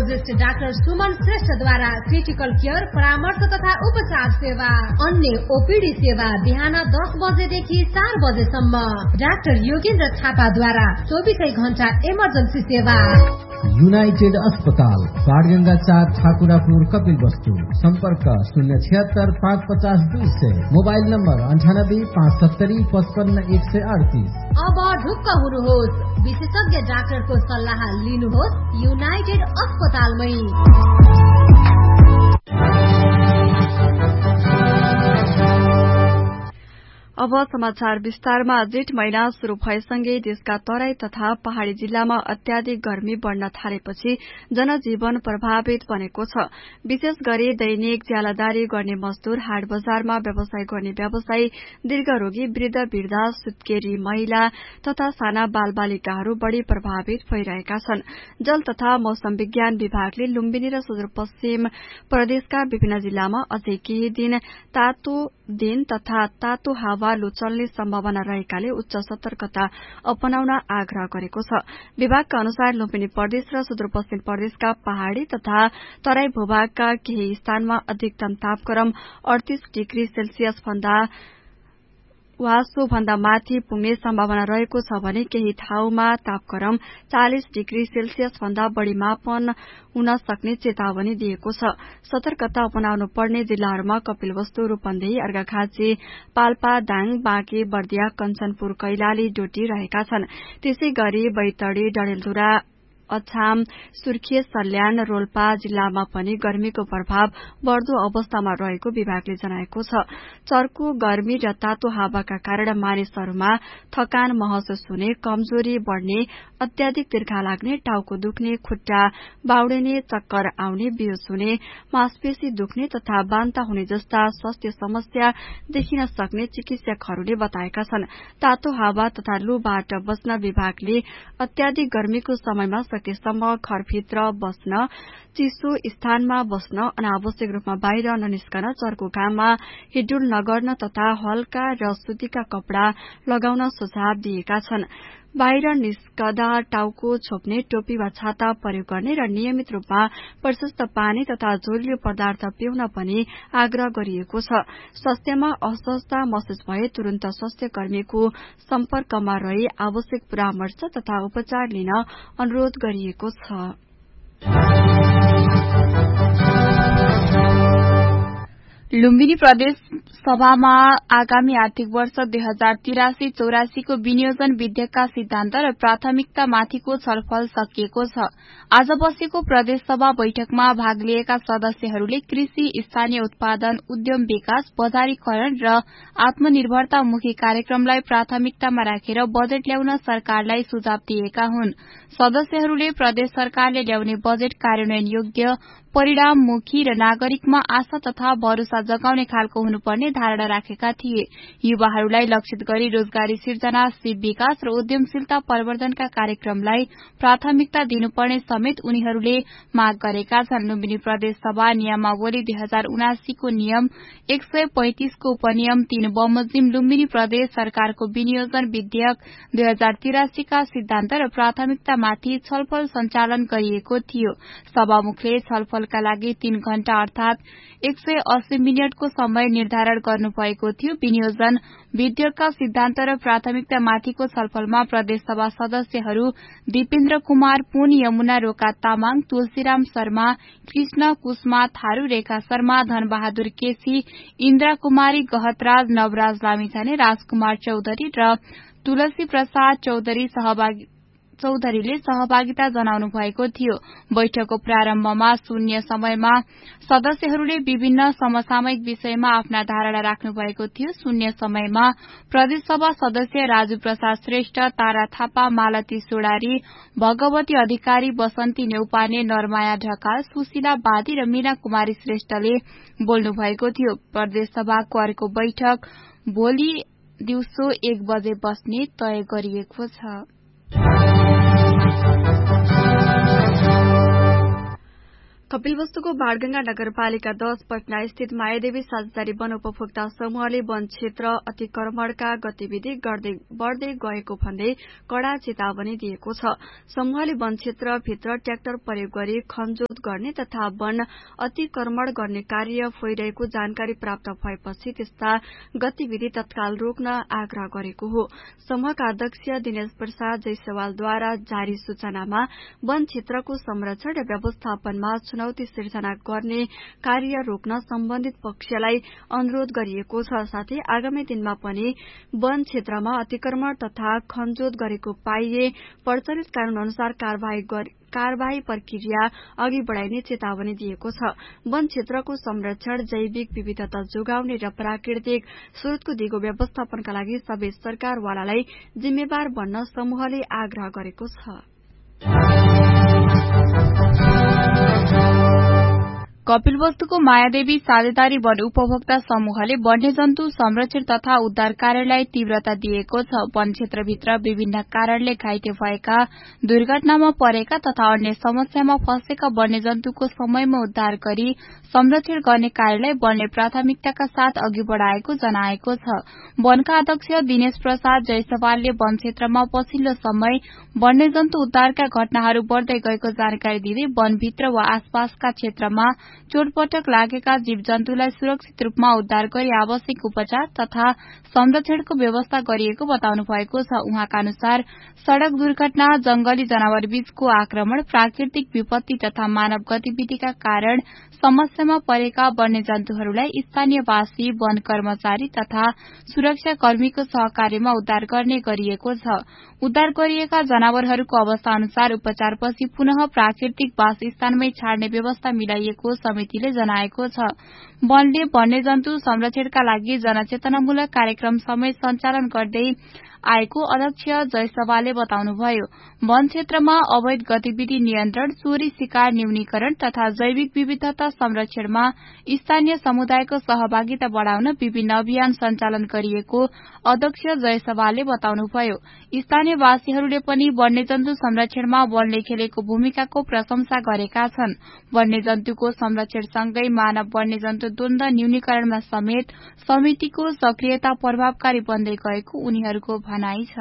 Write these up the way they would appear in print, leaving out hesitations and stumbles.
Gynaecologist doctor Suman श्रेष्ठद्वारा critical care परामर्श तथा उपचार सेवा। अन्य ओपीडी सेवा बिहान 10 बजेदेखि 4 बजेसम्म। डाक्टर योगेन्द्र थापाद्वारा 24 घण्टा इमर्जेन्सी सेवा। युनाइटेड अस्पताल बाणगंगा 4 ठाकुरापुर कपिलवस्तु। सम्पर्क 076 550 200। Mobile number 98 570 55 138। अब ढुक्क हुनुहोस्, विशेषज्ञ डाक्टरको सल्लाह लिनुहोस् युनाइटेड अस्पतालमै। अब समाचार विस्तारमा। जेठ महिना शुरू भएसँगै देशका तराई तथा पहाड़ी जिल्लामा अत्याधिक गर्मी बढ़न थालेपछि जनजीवन प्रभावित बनेको छ। विशेष गरी दैनिक ज्यालादारी गर्ने मजदूर, हाट बजारमा व्यवसाय गर्ने व्यवसायी, दीर्घरोगी, वृद्ध वृद्धा, सुत्केरी महिला तथा साना बाल बालिकाहरू बढ़ी प्रभावित भइरहेका छन्। जल तथा मौसम विज्ञान विभागले लुम्बिनी र सुदूरपश्चिम प्रदेशका विभिन्न जिल्लामा अझै केही दिन तातो दिन तथा तातो हावा लु चल्ने सम्भावना रहेकाले उच्च सतर्कता अपनाउन आग्रह गरेको छ। विभागका अनुसार लुम्बिनी प्रदेश र सुदूरपश्चिम प्रदेशका पहाड़ी तथा तराई भूभागका केही स्थानमा अधिकतम तापक्रम 38 डिग्री सेल्सियस भन्दा वा सो भन्दा माथि पुग्ने सम्भावना रहेको छ भने केही ठाउँमा तापक्रम 40 डिग्री सेल्सियस भन्दा बढ़ी मापन हुन सक्ने चेतावनी दिएको छ। सतर्कता अपनाउनु पर्ने जिल्लाहरूमा कपिलवस्तु, रूपन्देही, अर्घाखाँची, पाल्पा, दाङ, बाँके, बर्दिया, कञ्चनपुर, कैलाली, डोटी रहेका छन्। त्यसै गरी बैतडी, डडेलधुरा, अछाम, सुर्खेत, सल्यान, रोल्पा जिल्लामा पनि गर्मीको प्रभाव बढ़दो अवस्थामा रहेको विभागले जनाएको छ। चर्को गर्मी र तातो हावाका कारण मानिसहरूमा थकान महसुस हुने, कमजोरी बढ़ने, अत्याधिक तिर्खा लाग्ने, टाउको दुख्ने, खुट्टा बाउडिने, चक्कर आउने, बेहोस हुने, मांसपेशी दुख्ने तथा बान्ता हुने जस्ता स्वास्थ्य समस्या देखिन सक्ने चिकित्सकहरूले बताएका छन्। तातो हावा तथा लूबाट बच्न विभागले अत्याधिक गर्मीको समयमा सकेसम्म घरभित्र बस्न, चिसो स्थानमा बस्न, अनावश्यक रूपमा बाहिर ननिस्कन, चर्को घाममा हिडुल नगर्न तथा हल्का र सुतीका कपड़ा लगाउन सुझाव दिएका छन्। बाहिर निस्कदा टाउको छोप्ने, टोपी वा छाता प्रयोग गर्ने र नियमित रूपमा प्रशस्त पानी तथा झोलियो पदार्थ पिउन पनि आग्रह गरिएको छ। स्वास्थ्यमा अस्वस्थता महसुस भए तुरन्त स्वास्थ्य कर्मीको सम्पर्कमा रही आवश्यक परामर्श तथा उपचार लिन अनुरोध गरिएको छ। लुम्बिनी प्रदेश सभामा आगामी आर्थिक वर्ष 2083-84 को विनियोजन विधेयकका सिद्धान्त र प्राथमिकतामाथिको छलफल सकिएको छ। आज बसेको प्रदेश सभा बैठकमा भाग लिएका सदस्यहरूले कृषि, स्थानीय उत्पादन, उद्यम विकास, बजारीकरण र आत्मनिर्भरतामुखी कार्यक्रमलाई प्राथमिकतामा राखेर बजेट ल्याउन सरकारलाई सुझाव दिएका हुन्। सदस्यहरूले प्रदेश सरकारले ल्याउने बजेट कार्यान्वयन योग्य, परिणाममुखी र नागरिकमा आशा तथा भरोसा जगाउने खालको हुनुपर्ने धारणा राखेका थिए। युवाहरूलाई लक्षित गरी रोजगारी सिर्जना, सिप विकास र उद्यमशीलता प्रवर्धनका कार्यक्रमलाई प्राथमिकता दिनुपर्ने समेत उनीहरूले माग गरेका छन्। लुम्बिनी प्रदेश सभा नियमावली 2079 को नियम 135 को उपनियम 3 बमोजिम लुम्बिनी प्रदेश सरकारको विनियोजन विधेयक 2083 का सिद्धान्त र प्राथमिकतामाथि छलफल सञ्चालन गरिएको थियो। सभामुखले छलफलका लागि 3 घण्टा अर्थात 180 मिनटको समय निर्धारण गर्नुभएको थियो। विनियोजन विधेयकका सिद्धान्त र प्राथमिकतामाथिको छलफलमा प्रदेशसभा सदस्यहरू दीपेन्द्र कुमार पुन, यमुना रोका तामाङ, तुलसीराम शर्मा, कृष्ण कुष्मा थारू, रेखा शर्मा, धनबहादुर केसी, इन्द्रा कुमारी गहतराज, नवराज लामिछाने, राजकुमार चौधरी र तुलसी प्रसाद चौधरीले सहभागिता जनाउनु भएको थियो। बैठकको प्रारम्भमा शून्य समयमा सदस्यहरूले विभिन्न समसामयिक विषयमा आफ्ना धारणा राख्नु भएको थियो। शून्य समयमा प्रदेशसभा सदस्य राजु प्रसाद श्रेष्ठ, तारा थापा, मालती सोडारी, भगवती अधिकारी, बसन्ती नेउपाने, नरमाया ढकाल, सुशीला बादी र मीना कुमारी श्रेष्ठले बोल्नु भएको थियो। प्रदेशसभाको अर्को बैठक भोलि दिउँसो 1 बजे बस्ने तय गरिएको छ। कपिलवस्तुको बाणगंगा नगरपालिका 10 पटना स्थित मायादेवी साझेदारी वन उपभोक्ता समूहले वन क्षेत्र अतिक्रमणका गतिविधि बढ़दै गएको भन्दै कड़ा चेतावनी दिएको छ। समूहले वन क्षेत्र भित्र ट्र्याक्टर प्रयोग गरी खनजोत गर्ने तथा वन अतिक्रमण गर्ने कार्य भइरहेको जानकारी प्राप्त भएपछि त्यस्ता गतिविधि तत्काल रोक्न आग्रह गरेको हो। समूहका अध्यक्ष दिनेश प्रसाद जयसवालद्वारा जारी सूचनामा वन क्षेत्रको संरक्षण र व्यवस्थापनमा चुनौती सिर्जना गर्ने कार्य रोक्न सम्बन्धित पक्षलाई अनुरोध गरिएको छ। साथै आगामी दिनमा पनि वन क्षेत्रमा अतिक्रमण तथा खनजोत गरेको पाइए प्रचलित कानून अनुसार कार्यवाही प्रक्रिया अघि बढ़ाइने चेतावनी दिएको छ। वन क्षेत्रको संरक्षण, जैविक विविधता जोगाउने र प्राकृतिक स्रोतको दिगो व्यवस्थापनका लागि सबै सरकारवालालाई जिम्मेवार बन्न समूहले आग्रह गरेको छ। कपिलवस्तुको मायादेवी साझेदारी वन उपभोक्ता समूहले वन्यजन्तु संरक्षण तथा उद्धार कार्यलाई तीव्रता दिएको छ। वन क्षेत्रभित्र विभिन्न कारणले घाइते भएका, दुर्घटनामा परेका तथा अन्य समस्यामा फँसेका वन्यजन्तुको समयमा उद्धार गरी संरक्षण गर्ने कार्यलाई वनले प्राथमिकताका साथ अघि बढ़ाएको जनाएको छ। वनका अध्यक्ष दिनेश प्रसाद जयसवालले वन क्षेत्रमा पछिल्लो समय वन्यजन्तु उद्धारका घटनाहरू बढ़दै गएको जानकारी दिँदै वनभित्र वा आसपासका क्षेत्रमा चोटपटक लागेका जीवजन्तुलाई सुरक्षित रूपमा उद्धार गरी आवश्यक उपचार तथा संरक्षणको व्यवस्था गरिएको बताउनु भएको छ। उहाँका अनुसार सड़क दुर्घटना, जंगली जनावर बीचको आक्रमण, प्राकृतिक विपत्ति तथा मानव गतिविधिका कारण समस्यामा परेका वन्यजन्तुहरूलाई स्थानीयवासी, वन कर्मचारी तथा सुरक्षाकर्मीको सहकार्यमा उद्धार गर्ने गरिएको छ। उद्धार गरिएका जनावरहरूको अवस्था अनुसार उपचारपछि पुनः प्राकृतिक वासस्थानमै छाड्ने व्यवस्था मिलाइएको समितिले जनाएको छ। वनले वन्यजन्तु संरक्षणका लागि जनचेतनामूलक कार्यक्रम समेत सञ्चालन गर्दै आएको अध्यक्ष जयसवालले बताउनुभयो। वन क्षेत्रमा अवैध गतिविधि नियन्त्रण, चोरी शिकार न्यूनीकरण तथा जैविक विविधता संरक्षणमा स्थानीय समुदायको सहभागिता बढ़ाउन विभिन्न अभियान सञ्चालन गरिएको अध्यक्ष जयसवालले बताउनुभयो। स्थानीयवासीहरूले पनि वन्यजन्तु संरक्षणमा वनले खेलेको भूमिकाको प्रशंसा गरेका छन्। वन्यजन्तुको संरक्षणसँगै मानव वन्यजन्तु द्वन्द न्यूनीकरणमा समेत समितिको सक्रियता प्रभावकारी बन्दै गएको उनीहरूको भनाइ छ।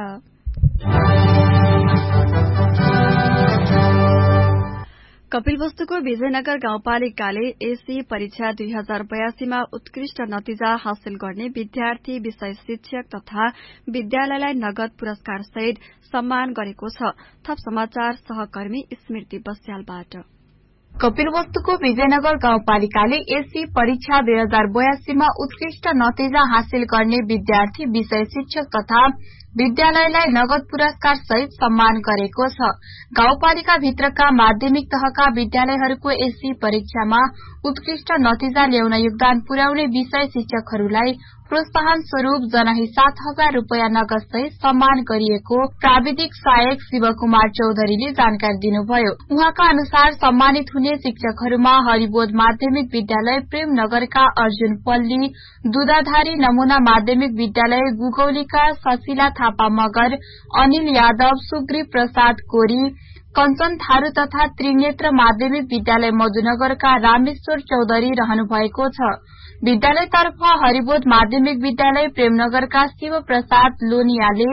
कपिलवस्तुको विजयनगर गाउँपालिकाले एसई परीक्षा 2082 मा उत्कृष्ट नतिजा हासिल गर्ने विद्यार्थी, विषय शिक्षक तथा विद्यालयलाई नगद पुरस्कार सहित सम्मान गरेको छ। थप समाचार सहकर्मी स्मृति बस्यालबाट। कपिलवस्तुको विजयनगर गाउँपालिकाले एसई परीक्षा 2082 मा उत्कृष्ट नतिजा हासिल गर्ने विद्यार्थी, विषय शिक्षक तथा विद्यालयलाई नगद पुरस्कार सहित सम्मान गरेको छ। गाउँपालिका भित्रका माध्यमिक तहका विद्यालयहरूको एसई परीक्षामा उत्कृष्ट नतिजा ल्याउन योगदान पुर्याउने विषय शिक्षकहरूलाई प्रोत्साहन स्वरूप जनही 7,000 रूपियाँ नगद सहित सम्मान गरिएको प्राविधिक सहायक शिवकुमार चौधरीले जानकारी दिनुभयो। उहाँका अनुसार सम्मानित हुने शिक्षकहरूमा हरिबोध माध्यमिक विद्यालय प्रेमनगरका अर्जुन पल्ली, दुधाधारी नमूना माध्यमिक विद्यालय गुगौलीका सशिला थापा मगर, अनिल यादव, सुग्री प्रसाद कोरी, कंचन थारू तथा त्रिनेत्र माध्यमिक विद्यालय मधुनगरका रामेश्वर चौधरी रहनु भएको छ। विद्यालयतर्फ हरिबोध माध्यमिक विद्यालय प्रेमनगरका शिव प्रसाद लोनियाले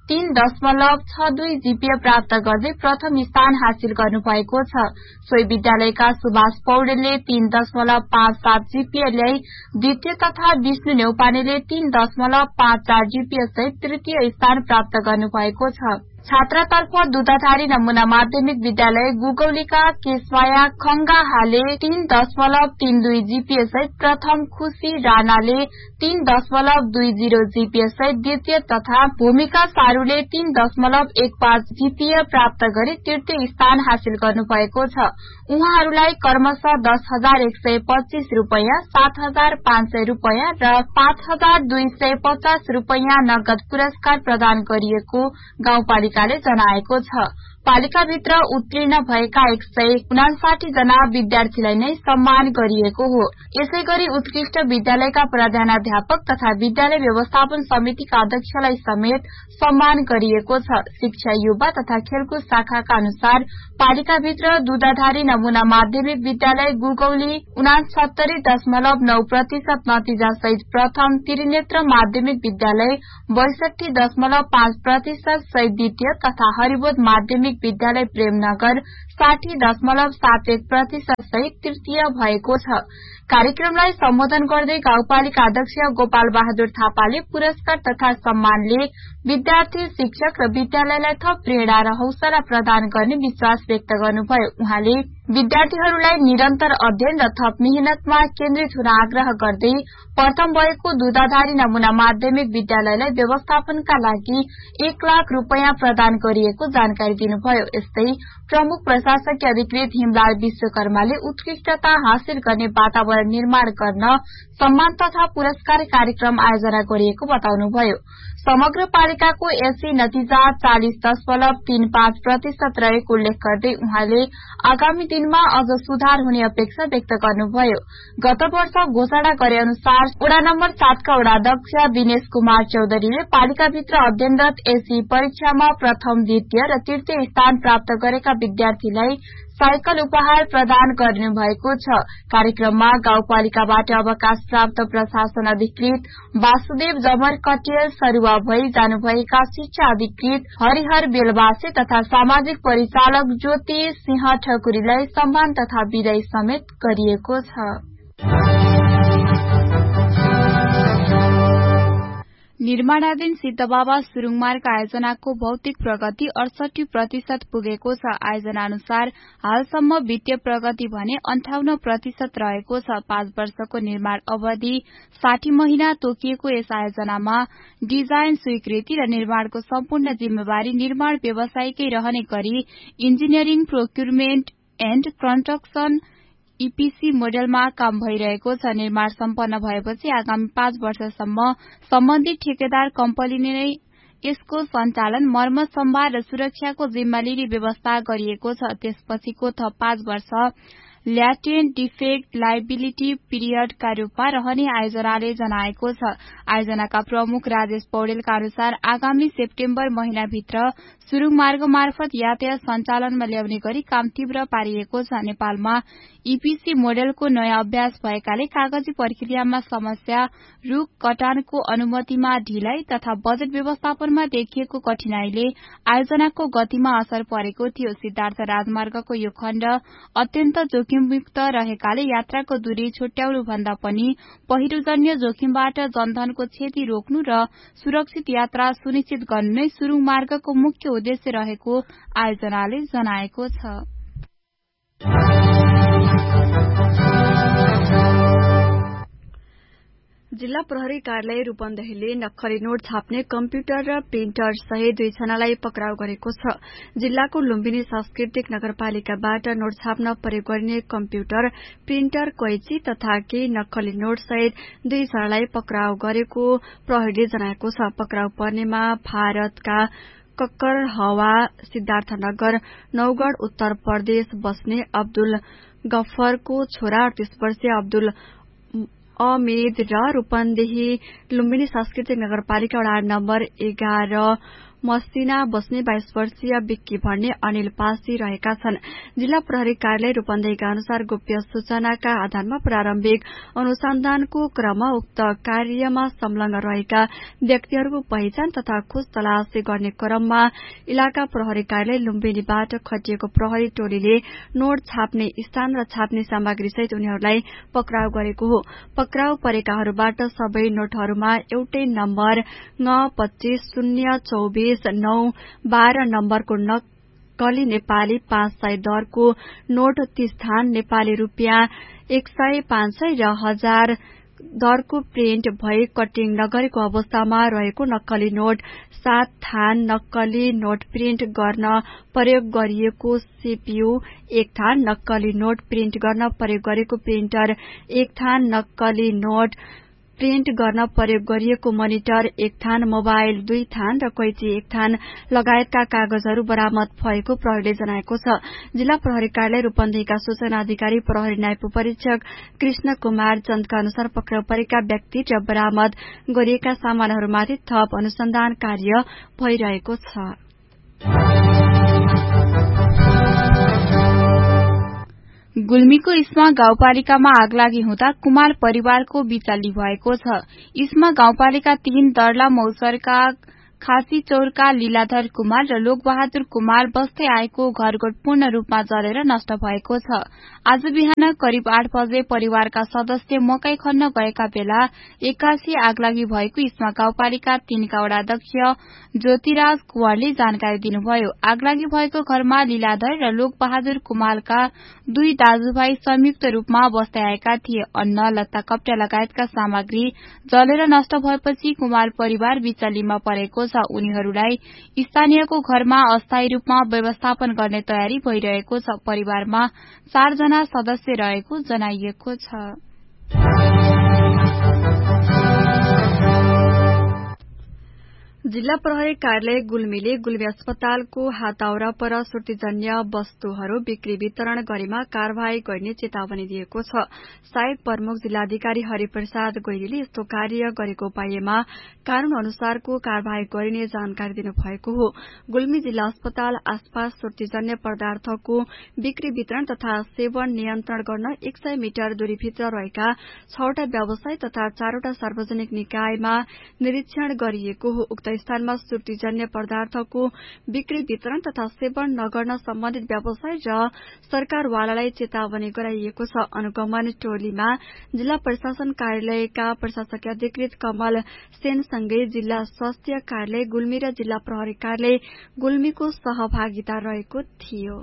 3.62 जीपीए प्राप्त गर्दै प्रथम स्थान हासिल गर्नुभएको छ। सोही विद्यालयका सुभाष पौडेलले 3.57 जीपीए ल्याई द्वितीय तथा विष्णु नेउपानेले 3.54 जीपीए सहित तृतीय स्थान प्राप्त गर्नुभएको छ। छात्रातर्फ दुधाधारी नमूना माध्यमिक विद्यालय गुगौलीका केशवाया खंगाहाले 3.32 जीपीए सहित प्रथम, खुशी राणाले 3.20 जीपीए सहित द्वितीय तथा भूमिका सारूले 3.15 जीपीए प्राप्त गरी तृतीय स्थान हासिल गर्नुभएको छ। उहाँहरूलाई क्रमशः 10,125 रूपियाँ, 7,500 रूपियाँ र 5,250 रूपियाँ नगद पुरस्कार प्रदान गरिएको गाउँपालिकाले जनाएको छ। पालिकाभित्र उत्तीर्ण भएका 159 जना विद्यार्थीलाई नै सम्मान गरिएको हो। यसैगरी उत्कृष्ट विद्यालयका प्रधानाध्यापक तथा विद्यालय व्यवस्थापन समितिका अध्यक्षलाई समेत सम्मान गरिएको छ। शिक्षा, युवा तथा खेलकुद शाखाका अनुसार पालिकाभित्र दुधाधारी नमूना माध्यमिक विद्यालय गुगौली 69.9% नतिजा सहित प्रथम, त्रिनेत्र माध्यमिक विद्यालय 62.5% सहित द्वितीय तथा हरिबोध माध्यमिक विद्यालय प्रेमनगर 60.71% सहित तृतीय भएको छ। कार्यक्रमलाई सम्बोधन गर्दै गाउँपालिका अध्यक्ष गोपाल बहादुर थापाले पुरस्कार तथा सम्मानले विद्यार्थी, शिक्षक र विद्यालयलाई थप प्रेरणा र हौसला प्रदान गर्ने विश्वास व्यक्त गर्नुभयो। उहाँले विद्यार्थीहरूलाई निरन्तर अध्ययन र थप मेहनतमा केन्द्रित हुन आग्रह गर्दै प्रथम भएको दुधाधारी नमूना माध्यमिक विद्यालयलाई व्यवस्थापनका लागि 1 लाख रूपैयाँ प्रदान गरिएको जानकारी दिनुभयो। यस्तै प्रमुख प्रशासकीय अधिकृत हिमलाल विश्वकर्माले उत्कृष्टता हासिल गर्ने वातावरण निर्माण गर्न सम्मान तथा पुरस्कार कार्यक्रम आयोजना गरिएको बताउनुभयो। समग्र पालिकाको एससी नतिजा 40.35% रहेको उल्लेख गर्दै उहाँले आगामी दिनमा अझ सुधार हुने अपेक्षा व्यक्त गर्नुभयो। गत वर्ष घोषणा गरे अनुसार वडा नम्बर 7 का वडाध्यक्ष दिनेश कुमार चौधरीले पालिकाभित्र अध्ययनरत एससी परीक्षामा प्रथम, द्वितीय र तृतीय स्थान प्राप्त गरेका विद्यार्थीलाई साइकल उपहार प्रदान गर्नु भएको छ। कार्यक्रममा गाउँपालिकाबाट अवकाश प्राप्त प्रशासन अधिकृत वासुदेव जमर कटियल सरुवा भई जानुभएका शिक्षा अधिकृत हरिहर बेलवासे तथा सामाजिक परिचालक ज्योति सिंह ठकुरीलाई सम्मान तथा विदाई समेत गरिएको छ। निर्माणाधीन सिद्धबाबा सुरुङ मार्ग आयोजनाको भौतिक प्रगति 68% पुगेको छ। आयोजना अनुसार हालसम्म वित्तीय प्रगति भने 58% रहेको छ। 5 वर्षको निर्माण अवधि 60 महिना तोकिएको यस आयोजनामा डिजाइन, स्वीकृति र निर्माणको सम्पूर्ण जिम्मेवारी निर्माण व्यवसायकै रहने गरी engineering, procurement and construction EPC मोडेलमा काम भइरहेको छ। निर्माण सम्पन्न भएपछि आगामी 5 वर्षसम्म सम्बन्धित ठेकेदार कम्पनीले नै यसको सञ्चालन, मर्मत, सम्भार र सुरक्षाको जिम्मा लिने व्यवस्था गरिएको छ। त्यसपछिको थप 5 वर्ष ल्याटेन्ट डिफेक्ट लायबिलिटी पिरियडका रूपमा रहने आयोजनाले जनाएको छ। आयोजनाका प्रमुख राजेश पौडेलका अनुसार आगामी सेप्टेम्बर महिनाभित्र सुरुङ मार्ग मार्फत यातायात सञ्चालनमा ल्याउने गरी काम तीव्र पारिएको छ। नेपालमा ईपीसी मोडेलको नयाँ अभ्यास भएकाले कागजी प्रक्रियामा समस्या, रूख कटानको अनुमतिमा ढिलाइ तथा बजेट व्यवस्थापनमा देखिएको कठिनाईले आयोजनाको गतिमा असर परेको थियो। सिद्धार्थ राजमार्गको यो खण्ड अत्यन्त जोखिमयुक्त रहेकाले यात्राको दूरी छुट्याउनु भन्दा पनि पहिरोजन्य जोखिमबाट जनधनको क्षति रोक्नु र सुरक्षित यात्रा सुनिश्चित गर्नु नै सुरुङ मार्गको मुख्य उद्देश्य रहेको आयोजनाले जनाएको छ। जिल्ला प्रहरी कार्यालय रूपन्देहीले नक्कली नोट छाप्ने कम्प्युटर र प्रिन्टर सहित 2 जनालाई पक्राउ गरेको छ। जिल्लाको लुम्बिनी सांस्कृतिक नगरपालिकाबाट नोट छाप्न प्रयोग गरिने कम्प्युटर, प्रिन्टर, कैची तथा केही नक्कली नोट सहित 2 जनालाई पक्राउ गरेको प्रहरीले जनाएको छ। पक्राउ पर्नेमा भारतका कक्कर हवा, सिद्धार्थनगर, नौगढ़, उत्तर प्रदेश बस्ने अब्दुल गफ्फरको छोरा 38 वर्षीय अब्दुल अमेद र रूपन्देही लुम्बिनी सांस्कृतिक नगरपालिका वडा नम्बर 11 मसिना बस्ने 22 वर्षीय विक्की भन्ने अनिल पासी रहेका छन्। जिल्ला प्रहरी कार्यालय रूपन्देहीका अनुसार गोप्य सूचनाका आधारमा प्रारम्भिक अनुसन्धानको क्रममा उक्त कार्यमा संलग्न रहेका व्यक्तिहरूको पहिचान तथा खोज तलासी गर्ने क्रममा इलाका प्रहरी कार्यालय लुम्बिनीबाट खटिएको प्रहरी टोलीले नोट छाप्ने स्थान र छाप्ने सामग्री सहित उनीहरूलाई पक्राउ गरेको हो। पक्राउ परेकाहरूबाट सबै नोटहरूमा एउटै नम्बर 925-024-9-12 नम्बरको नक्कली नेपाली 500 दरको नोट 30 थान नेपाली रूपियाँ 100-500 र 1000 दरको प्रिन्ट भई कटिङ नगरेको अवस्थामा रहेको नक्कली नोट 7 थान, नक्कली नोट प्रिन्ट गर्न प्रयोग गरिएको सीपीयू 1 थान, नक्कली नोट प्रिन्ट गर्न प्रयोग गरेको प्रिन्टर 1 थान, नक्कली नोट प्रिन्ट गर्न प्रयोग गरिएको मोनिटर 1 थान, मोबाइल 2 थान र कैची 1 थान लगायतका कागजहरू बरामद भएको प्रहरीले जनाएको छ। जिल्ला प्रहरी कार्यालय रूपन्देहीका सूचना अधिकारी प्रहरी नायब परीक्षक कृष्ण कुमार चन्दका अनुसार पक्राउ परेका व्यक्ति र बरामद गरिएका सामानहरूमाथि थप अनुसन्धान कार्य भइरहेको छ। गुल्मीको इस्मा गाउँपालिकामा आगलागी हुँदा कुमार परिवारको बिचाली भएको छ। इस्मा गाउँपालिका 3 दर्ला मौसरका खासी चौरका लीलाधर कुमार र लोकबहादुर कुमार बस्दै आएको घरगोठ पूर्ण रूपमा जलेर नष्ट भएको छ। आज बिहान करिब 8 बजे परिवारका सदस्य मकै खन्न गएका बेला एक्कासी आगलागी भएको इस्मा गाउँपालिका 3 का वडा अध्यक्ष ज्योतिराज कुँवरले जानकारी दिनुभयो। आगलागी भएको घरमा लीलाधर र लोकबहादुर कुमारका 2 दाजुभाइ संयुक्त रूपमा बस्दै आएका थिए। अन्न, लत्ता, कपडा लगायतका सामग्री जलेर नष्ट भएपछि कुमार परिवार बिचलीमा परेको छ। उनीहरूलाई स्थानीयको घरमा अस्थायी रूपमा व्यवस्थापन गर्ने तयारी भइरहेको छ। परिवारमा 4 जना सदस्य रहेको जनाइएको छ। जिल्ला प्रहरी कार्यालय गुल्मीले गुल्मी अस्पतालको हातौरा पर सुर्तीजन्य वस्तुहरू बिक्री वितरण गरेमा कार्यवाही गर्ने चेतावनी दिएको छ। सहायक प्रमुख जिल्लाधिकारी हरिप्रसाद गैरीले यस्तो कार्य गरेको पाइएमा कानून अनुसारको कार्यवाही गरिने जानकारी दिनुभएको हो। गुल्मी जिल्ला अस्पताल आसपास सुर्तीजन्य पदार्थको बिक्री वितरण तथा सेवन नियन्त्रण गर्न 100 मिटर दूरीभित्र रहेका 6वटा व्यवसाय तथा 4वटा सार्वजनिक निकायमा निरीक्षण गरिएको हो। उक्त स्थानमा सुर्तीजन्य पदार्थको बिक्री वितरण तथा सेवन नगर्न सम्बन्धित व्यवसाय र सरकारवालालाई चेतावनी गराइएको छ। अनुगमन टोलीमा जिल्ला प्रशासन कार्यालयका प्रशासकीय अधिकृत कमल सेनसँगै जिल्ला स्वास्थ्य कार्यालय गुल्मी र जिल्ला प्रहरी कार्यालय गुल्मीको सहभागिता रहेको थियो।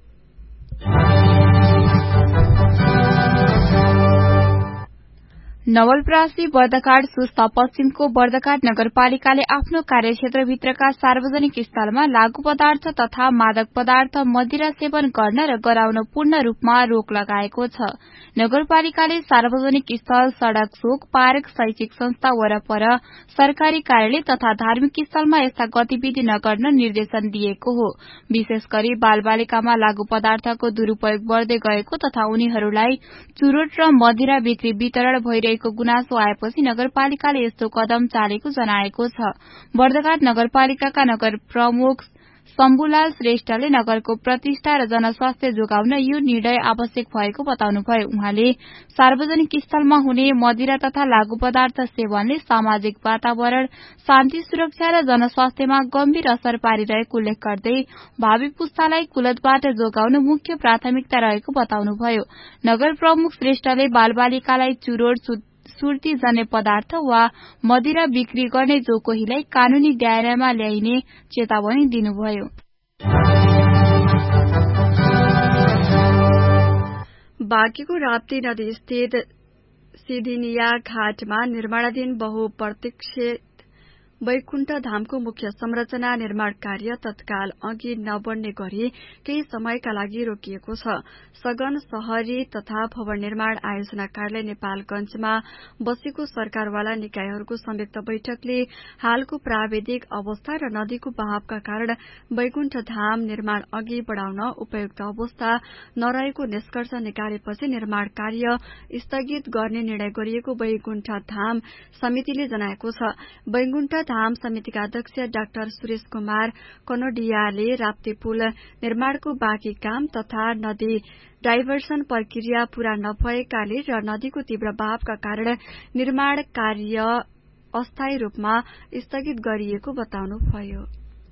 नवलपरासी बर्दघाट सुस्ता पश्चिमको बर्दघाट नगरपालिकाले आफ्नो कार्यक्षेत्रभित्रका सार्वजनिक स्थलमा लागू पदार्थ तथा मादक पदार्थ मदिरा सेवन गर्न र गराउन पूर्ण रूपमा रोक लगाएको छ। नगरपालिकाले सार्वजनिक स्थल, सड़क चोक, पार्क, शैक्षिक संस्था वरपर, सरकारी कार्यालय तथा धार्मिक स्थलमा यस्ता गतिविधि नगर्न निर्देशन दिएको हो। विशेष गरी बालबालिकामा लागू पदार्थको दुरूपयोग बढ्दै गएको तथा उनीहरूलाई चुरोट र मदिरा बिक्री वितरण भइरहेको गुनासो आएपछि नगरपालिकाले यस्तो कदम चालेको जनाएको छ। बर्दघाट नगरपालिकाका नगर प्रमुख शम्भुलाल श्रेष्ठले नगरको प्रतिष्ठा र जनस्वास्थ्य जोगाउन यो निर्णय आवश्यक भएको बताउनुभयो। उहाँले सार्वजनिक स्थलमा हुने मदिरा तथा लागू पदार्थ सेवनले सामाजिक वातावरण, शान्ति, सुरक्षा र जनस्वास्थ्यमा गम्भीर असर पारिरहेको उल्लेख गर्दै भावी पुस्तालाई कुलतबाट जोगाउन मुख्य प्राथमिकता रहेको बताउनुभयो। नगर प्रमुख श्रेष्ठले बालबालिकालाई चुरोट, सुर्तीजन्य पदार्थ वा मदिरा बिक्री गर्ने जो कोहीलाई कानूनी दायरामा ल्याइने चेतावनी दिनुभयो। बाँकीको राप्ती नदी स्थित सिधिनिया घाटमा निर्माणाधीन बहुप्रतीक्षित वैकुण्ठ धामको मुख्य संरचना निर्माण कार्य तत्काल अघि नबढ्ने गरी केही समयका लागि रोकिएको छ। सघन शहरी तथा भवन निर्माण आयोजना कार्यालय नेपालगंजमा बसेको सरकारवाला निकायहरूको संयुक्त बैठकले हालको प्राविधिक अवस्था र नदीको बहावका कारण वैकुण्ठ धाम निर्माण अघि बढ़ाउन उपयुक्त अवस्था नरहेको निष्कर्ष निकालेपछि निर्माण कार्य स्थगित गर्ने निर्णय गरिएको वैकुण्ठ धाम समितिले जनाएको छ। वैकुण्ठ धाम समितिका अध्यक्ष डाक्टर सुरेश कुमार कनोडियाले राप्ती पुल निर्माणको बाँकी काम तथा नदी डाइभर्सन प्रक्रिया पूरा नभएकाले र नदीको तीव्र बहावका कारण निर्माण कार्य अस्थायी रूपमा स्थगित गरिएको बताउनुभयो।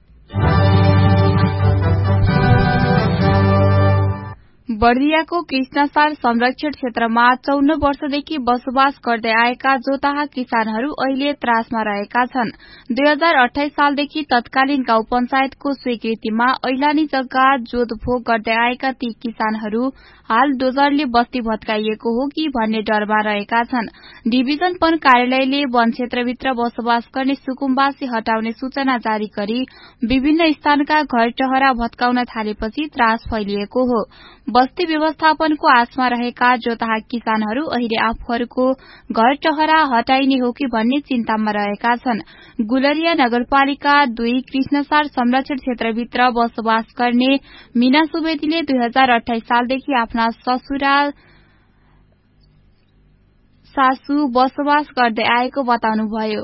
बर्दियाको कृष्णसार संरक्षण क्षेत्रमा 54 वर्षदेखि बसोबास गर्दै आएका जोताहा किसानहरू अहिले त्रासमा रहेका छन्। 2028 सालदेखि तत्कालीन गाउँ पञ्चायतको स्वीकृतिमा ऐलानी जग्गा जोतभोग गर्दै आएका ती किसानहरू हाल डोजरले बस्ती भत्काइएको हो कि भन्ने डरमा रहेका छन्। डिभिजन वन कार्यालयले वन क्षेत्रभित्र बसोबास गर्ने सुकुम्बासी हटाउने सूचना जारी गरी विभिन्न स्थानका घर टहरा भत्काउन थालेपछि त्रास फैलिएको हो। बस्ती व्यवस्थापनको आशमा रहेका जोतहा किसानहरू अहिले आफूहरूको घर टहरा हटाइने हो कि भन्ने चिन्तामा रहेका छन्। गुलरिया नगरपालिका 2 कृष्णसार संरक्षण क्षेत्रभित्र बसोबास गर्ने मीना सुवेदीले 2028 सालदेखि आफ्ना ससुराल सासू बसोबास गर्दै आएको बताउनुभयो।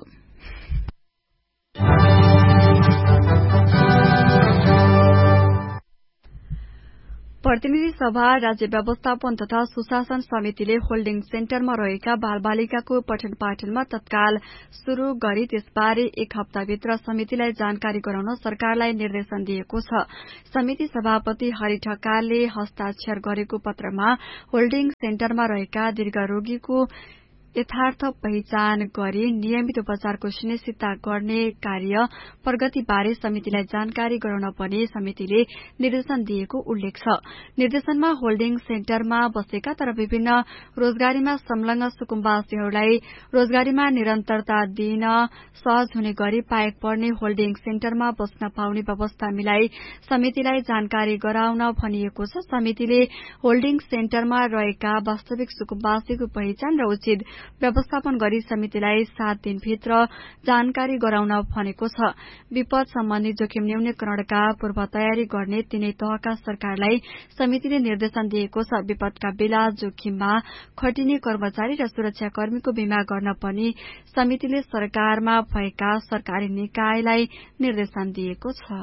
प्रतिनिधि सभा राज्य व्यवस्थापन तथा सुशासन समितिले होल्डिङ सेन्टरमा रहेका बालबालिकाको पठन पाठनमा तत्काल शुरू गरी त्यसबारे 1 हप्ताभित्र समितिलाई जानकारी गराउन सरकारलाई निर्देशन दिएको छ। समिति सभापति हरि ढकालले हस्ताक्षर गरेको पत्रमा होल्डिङ सेन्टरमा रहेका दीर्घरोगीको यथार्थ पहिचान गरी नियमित उपचारको सुनिश्चितता गर्ने कार्य प्रगतिबारे समितिलाई जानकारी गराउन पनि समितिले निर्देशन दिएको उल्लेख छ। निर्देशनमा होल्डिङ सेन्टरमा बसेका तर विभिन्न रोजगारीमा संलग्न सुकुम्बासीहरूलाई रोजगारीमा निरन्तरता दिन सहज हुने गरी पाएक पर्ने होल्डिङ सेन्टरमा बस्न पाउने व्यवस्था मिलाई समितिलाई जानकारी गराउन भनिएको छ। समितिले होल्डिङ सेन्टरमा रहेका वास्तविक सुकुम्बासीको पहिचान र उचित व्यवस्थापन गरी समितिलाई 7 दिनभित्र जानकारी गराउन भनेको छ। विपद सम्बन्धी जोखिम न्यूनीकरणका पूर्व तयारी गर्ने तीनै तहका सरकारलाई समितिले निर्देशन दिएको छ। विपदका बेला जोखिममा खटिने कर्मचारी र सुरक्षाकर्मीको बीमा गर्न पनि समितिले सरकारमा भएका सरकारी निकायलाई निर्देशन दिएको छ।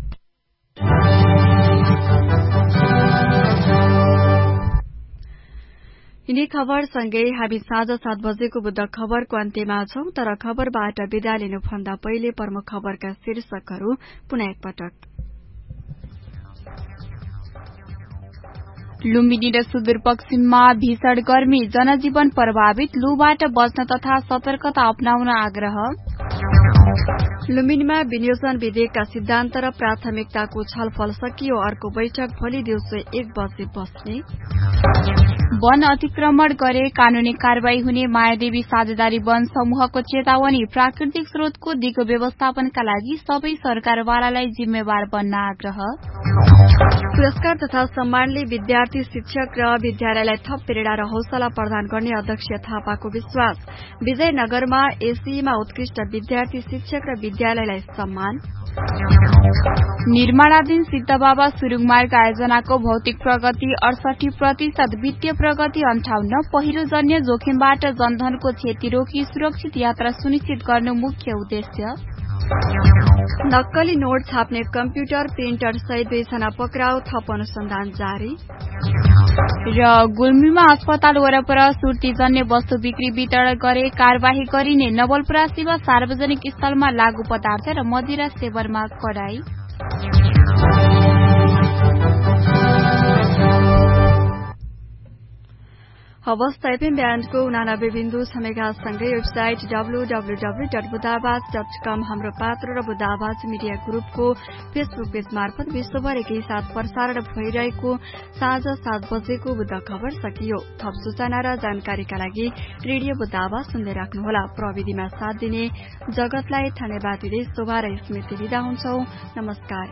यिनी खबरसँगै हामी साँझ 7 बजेको बुद्ध खबरको अन्त्यमा छौं, तर खबरबाट विदा लिनुभन्दा पहिले प्रमुख खबरका शीर्षकहरू पुनः एकपटक। लुम्बिनी र सुदूरपश्चिममा भीषण गर्मी, जनजीवन प्रभावित, लूबाट बच्न तथा सतर्कता अपनाउन आग्रह। लुम्बिनीमा विनियोजन विधेयकका सिद्धान्त र प्राथमिकताको छलफल सकियो, अर्को बैठक भोलि दिउँसो 1 बजे बस्ने। वन अतिक्रमण गरे कानूनी कार्यवाही हुने मायादेवी साझेदारी वन समूहको चेतावनी, प्राकृतिक स्रोतको दिगो व्यवस्थापनका लागि सबै सरकारवालालाई जिम्मेवार बन्न आग्रह। पुरस्कार तथा सम्मानले विद्यार्थी, शिक्षक र विद्यालयलाई थप प्रेरणा र हौसला प्रदान गर्ने अध्यक्ष थापाको विश्वास। विजयनगरमा एसीमा उत्कृष्ट विद्यार्थी, शिक्षक र विद्यालयलाई सम्मान। निर्माणाधीन सिद्धबाबा सुरुङ मार्ग आयोजनाको भौतिक प्रगति 68%, वित्तीय प्रगति 58%, पहिरो जन्य जोखिमबाट जनधनको क्षति रोकी सुरक्षित यात्रा सुनिश्चित गर्नु मुख्य उद्देश्य। नक्कली नोट छाप्ने कम्प्युटर प्रिन्टर सहित 2 जना पक्राउ, थप अनुसन्धान जारी। र गुल्मीमा अस्पताल वरपर सुर्तीजन्य वस्तु बिक्री वितरण गरे कार्यवाही गरिने, नवलपरासीमा सार्वजनिक स्थलमा लागू पदार्थ र मदिरा सेवनमा कडाई। हवस्, एफएम ब्यान्डको 89.6 मेगासँगै वेबसाइट www.बुदावाज.com, हाम्रो पात्र र बुदावाज मिडिया ग्रुपको फेसबुक पेज मार्फत विश्वभर एकैसाथ प्रसारण भइरहेको साँझ 7 बजेको बुद्ध खबर सकियो। थप सूचना र जानकारीका लागि रेडियो बुदावाज सुन्दै राख्नुहोला। प्रविधिमा साथ दिने जगतलाई धन्यवाद दिँदै शोभा र स्मृति बिदा हुन्छौ। नमस्कार।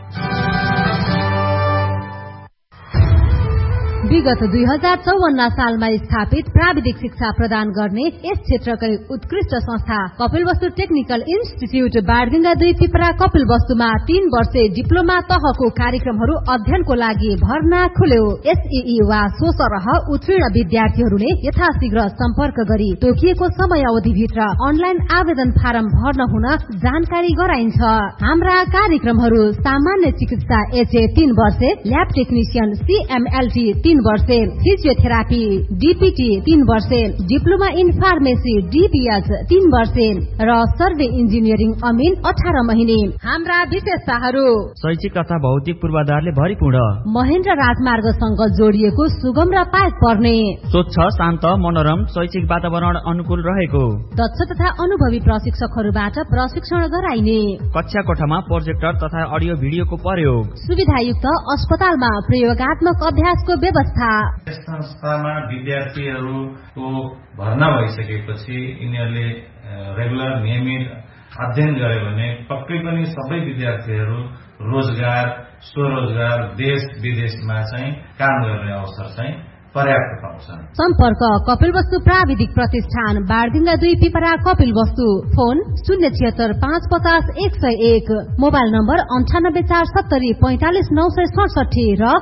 विगत 2054 सालमा स्थापित प्राविधिक शिक्षा प्रदान गर्ने यस क्षेत्रकै उत्कृष्ट संस्था कपिलवस्तु टेक्निकल इन्स्टिच्युट बाणगंगा 2 पिपरा कपिलवस्तुमा 3 वर्षे डिप्लोमा तहको कार्यक्रमहरू अध्ययनको लागि भर्ना खुल्यो। एसईई वा सोसरह उत्तीर्ण विद्यार्थीहरूले यथाशीघ्र सम्पर्क गरी तोकिएको समय अवधिभित्र अनलाइन आवेदन फारम भर्न हुन जानकारी गराइन्छ। हाम्रा कार्यक्रमहरू सामान्य चिकित्सा एचए 3 वर्षे, ल्याब टेक्निशियन सीएमएलटी 3 वर्षे, फिजियोथेरापी डीपीटी 3 वर्षे, डिप्लोमा इन फार्मेसी डीपीएच 3 वर्षे र सर्वे इन्जिनियरिङ अमिन 18 महिने। हाम्रा विशेषताहरू: शैक्षिक तथा भौतिक पूर्वाधारले भरिपूर्ण, महेन्द्र राजमार्गसँग जोडिएको सुगम र पाएक पर्ने, स्वच्छ, शान्त, मनोरम शैक्षिक वातावरण अनुकूल रहेको, दक्ष तथा अनुभवी प्रशिक्षकहरूबाट प्रशिक्षण गराइने, कक्षा कोठामा प्रोजेक्टर तथा अडियो भिडियोको प्रयोग, सुविधायुक्त अस्पतालमा प्रयोगात्मक अभ्यासको व्यवस्था। संस्थामा विद्यार्थीहरूको भर्ना भइसकेपछि यिनीहरूले रेगुलर नियमित अध्ययन गर्यो भने पक्कै पनि सबै विद्यार्थीहरू रोजगार स्वरोजगार देश विदेशमा चाहिँ काम गर्ने अवसर चाहिँ पर्याप्त पाउँछन्। सम्पर्क कपिल वस्तु प्राविधिक प्रतिष्ठान बारदिङ्गा 2 पिपरा कपिल वस्तु। फोन 076 मोबाइल नम्बर 9847045967 र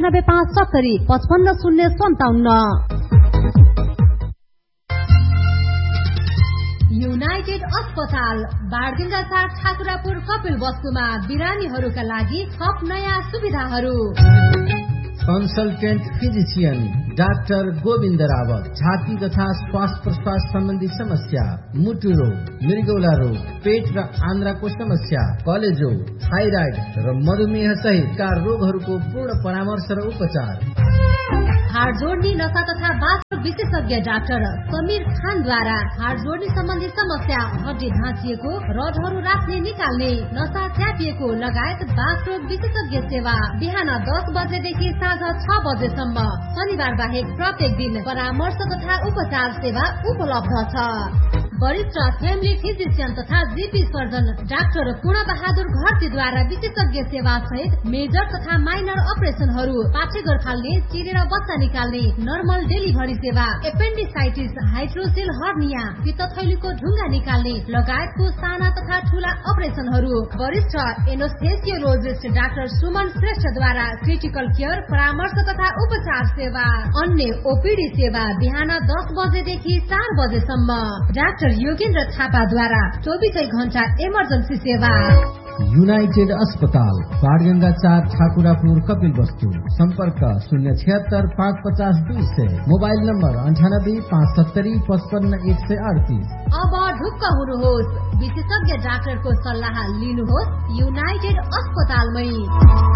9857055057। युनाइटेड अस्पताल बारदिङ्गा 4 ठाकुरापुर कपिल वस्तुमा बिरामीहरूका लागि थप नयाँ सुविधाहरू। Consultant physician doctor Govind Rawat. छाती तथा श्वास प्रश्वास सम्बन्धी समस्या, मुटु रोग, मृगौला रोग, पेट र आन्द्राको समस्या, कलेजो, थाइराइड र मधुमेह सहितका रोगहरूको पूर्ण परामर्श र उपचार। हाड जोड्ने नसा तथा बाथ विशेषज्ञ डाक्टर समीर खानद्वारा हाड जोड्ने सम्बन्धी समस्या, हड्डी भाँचिएको, रडहरू राख्ने निकाल्ने, नसा च्यापिएको लगायत बाथ रोग विशेषज्ञ सेवा बिहान 10 बजेदेखि साँझ 6 बजेसम्म। शनिबार बाहेक प्रत्येक दिन परामर्श तथा उपचार सेवा उपलब्ध छ। वरिष्ठ फ्यामिली फिजिशियन तथा जीपी सर्जन डाक्टर पूर्ण बहादुर घरतीद्वारा विशेषज्ञ सेवा सहित मेजर तथा माइनर अपरेसनहरू, पाठेघर फाल्ने, चिरेर बच्चा निकाल्ने, नर्मल डेलिभरी सेवा, एपेन्डिसाइटिस, हाइड्रोसेल हर्निया, पित्तथैलीको ढुङ्गा निकाल्ने लगायतको साना तथा ठूला अपरेसनहरू। वरिष्ठ एनोस्थेसियोलोजिस्ट डाक्टर सुमन श्रेष्ठद्वारा क्रिटिकल केयर परामर्श तथा उपचार सेवा। अन्य ओपीडी सेवा बिहान 10 बजेदेखि 4 बजेसम्म। डाक्टर योगेन्द्र थापाद्वारा 24 घण्टा इमर्जेन्सी सेवा। युनाइटेड अस्पताल बाडगंगा 4 ठाकुरापुर कपिल वस्तु। सम्पर्क 076 मोबाइल नम्बर 9857055138। अब ढुक्क हुनुहोस्, विशेषज्ञ डाक्टरको सल्लाह लिनुहोस् युनाइटेड अस्पतालमै।